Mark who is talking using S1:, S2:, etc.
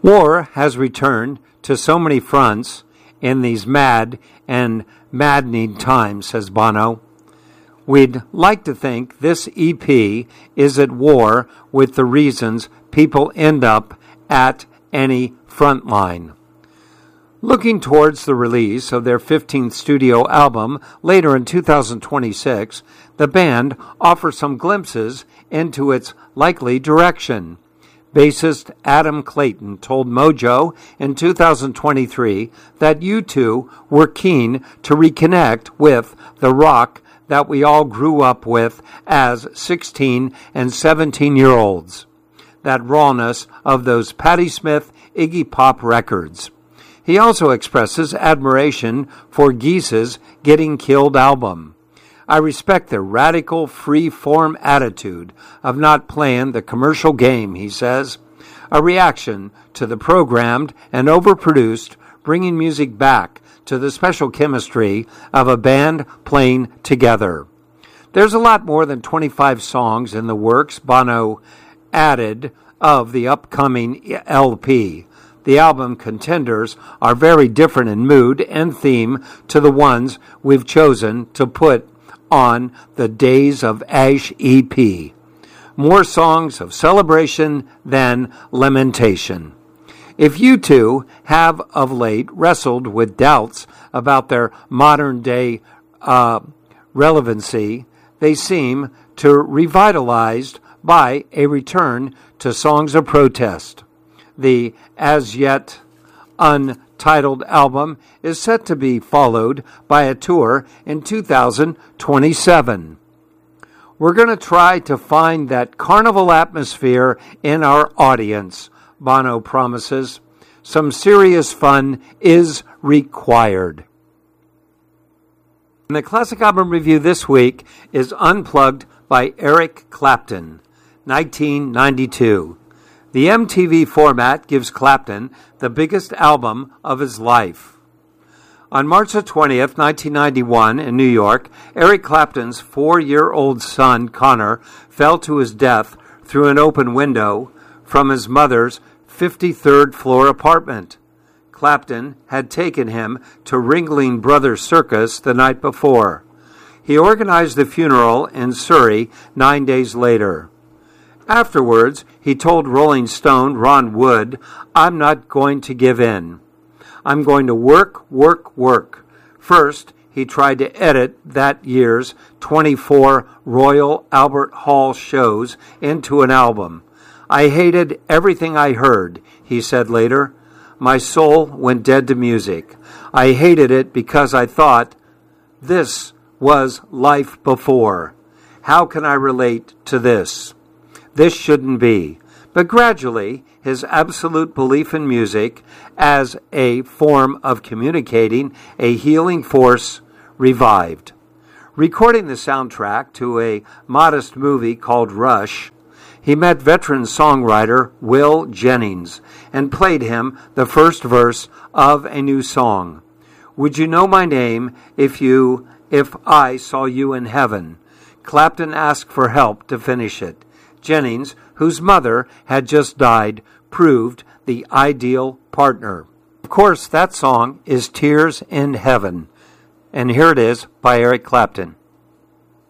S1: War has returned to so many fronts in these mad and maddening times, says Bono. We'd like to think this EP is at war with the reasons people end up at any front line. Looking towards the release of their 15th studio album later in 2026, the band offers some glimpses into its likely direction. Bassist Adam Clayton told Mojo in 2023 that U2 were keen to reconnect with the rock that we all grew up with as 16 and 17-year-olds. That rawness of those Patti Smith, Iggy Pop records. He also expresses admiration for Geese's Getting Killed album. I respect their radical, free-form attitude of not playing the commercial game, he says, a reaction to the programmed and overproduced, bringing music back to the special chemistry of a band playing together. There's a lot more than 25 songs in the works, Bono added, of the upcoming LP. The album contenders are very different in mood and theme to the ones we've chosen to put on the Days of Ash EP. More songs of celebration than lamentation. If U2 have of late wrestled with doubts about their modern-day relevancy, they seem to revitalized by a return to songs of protest. The as yet untitled album is set to be followed by a tour in 2027. We're going to try to find that carnival atmosphere in our audience, Bono promises. Some serious fun is required. And the classic album review this week is Unplugged by Eric Clapton, 1992. The MTV format gives Clapton the biggest album of his life. On March 20th, 1991, in New York, Eric Clapton's 4-year-old son, Connor, fell to his death through an open window from his mother's 53rd floor apartment. Clapton had taken him to Ringling Brothers Circus the night before. He organized the funeral in Surrey 9 days later. Afterwards, he told Rolling Stone Ron Wood, "I'm not going to give in. I'm going to work, work, work." First, he tried to edit that year's 24 Royal Albert Hall shows into an album. "I hated everything I heard," he said later. "My soul went dead to music. I hated it because I thought, this was life before. How can I relate to this? This shouldn't be." But gradually, his absolute belief in music as a form of communicating a healing force revived. Recording the soundtrack to a modest movie called Rush, he met veteran songwriter Will Jennings and played him the first verse of a new song. "Would you know my name if I saw you in heaven?" Clapton asked for help to finish it. Jennings, whose mother had just died, proved the ideal partner. Of course, that song is Tears in Heaven. And here it is by Eric Clapton.